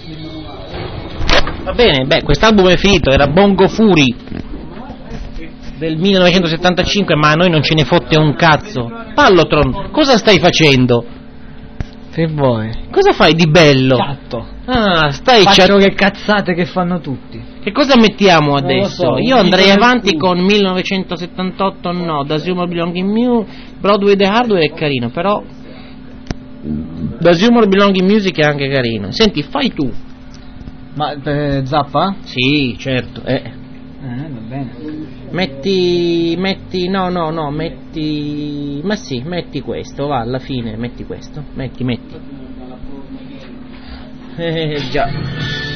Va bene, beh, quest'album è finito, era Bongo Fury del 1975, ma a noi non ce ne fotte un cazzo. Pallotron, cosa stai facendo? Che vuoi? Cosa fai di bello? Gatto. Ah, Faccio che cazzate che fanno tutti. Che cosa mettiamo adesso? Non lo so, Io andrei avanti con 1978, no, Does Humor Belong in Music, Broadway the Hardware è carino, però Does Humor Belong in Music è anche carino. Senti, fai tu. Ma Zappa? Sì, certo, va bene. metti, ma sì, metti questo, va, alla fine, metti questo, metti. Già.